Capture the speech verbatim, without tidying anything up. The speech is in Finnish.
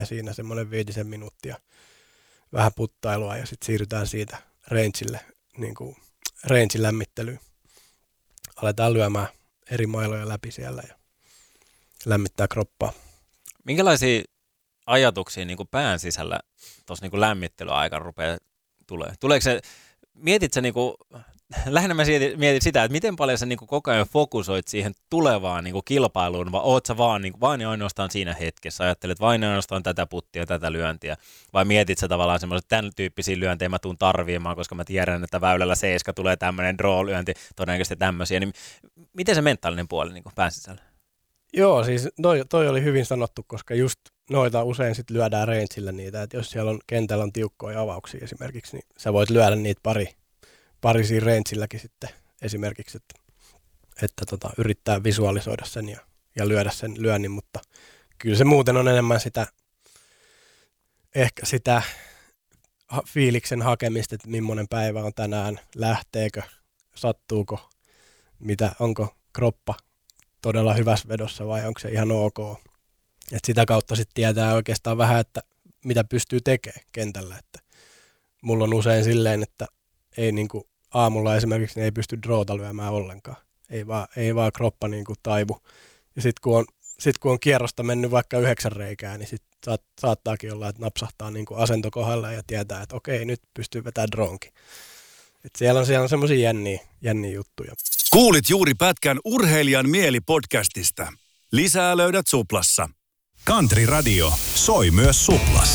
Ja siinä semmoinen viitisen minuuttia vähän puttailua ja sitten siirrytään siitä rangeille, niin kuin range lämmittelyyn. Aletaan lyömään eri mailoja läpi siellä ja lämmittää kroppaa. Minkälaisia ajatuksia niin kuin pään sisällä tuossa niin kuin lämmittelyaikana rupeaa tulee? Tuleeko se, mietit sä niin kuin, lähinnä mä mietin sitä, että miten paljon sä niin kuin koko ajan fokusoit siihen tulevaan niin kuin kilpailuun, vai oot sä vaan, niin kuin, vain ja ainoastaan siinä hetkessä, ajattelet vain ja ainoastaan tätä puttia, tätä lyöntiä, vai mietit sä tavallaan semmoiset tämän tyyppisiä lyöntejä mä tuun tarviimaan, koska mä tiedän, että väylällä seiska tulee tämmöinen draw-lyönti, todennäköisesti tämmöisiä, niin miten se mentaalinen puoli niin kuin pään sisällä? Joo, siis toi, toi oli hyvin sanottu, koska just noita usein sit lyödään rangeillä niitä, että jos siellä on kentällä on tiukkoja avauksia esimerkiksi, niin sä voit lyödä niitä pari, pari siinä rangeilläkin sitten esimerkiksi, että, että tota, yrittää visualisoida sen ja, ja lyödä sen lyönnin, mutta kyllä se muuten on enemmän sitä, ehkä sitä fiiliksen hakemista, että millainen päivä on tänään, lähteekö, sattuuko, mitä, onko kroppa todella hyvässä vedossa vai onko se ihan ok. Et sitä kautta sitten tietää oikeastaan vähän, että mitä pystyy tekemään kentällä. Että mulla on usein silleen, että ei niinku aamulla esimerkiksi niin ei pysty drawta lyömään ollenkaan. Ei vaan, ei vaan kroppa niinku taivu. Ja sitten kun, sit, kun on kierrosta mennyt vaikka yhdeksän reikää, niin sit saat, saattaakin olla, että napsahtaa niinku asento kohdalla ja tietää, että okei, nyt pystyy vetämään dronkin. Et siellä on, siellä on semmoisia jänniä, jänniä juttuja. Kuulit juuri pätkän Urheilijan mieli-podcastista. Lisää löydät Suplassa. Country Radio soi myös Suplassa.